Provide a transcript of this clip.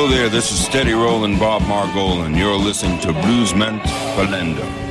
Hello there, this is Steady Rollin' Bob Margolin. You're listening to Bluesman Belendo.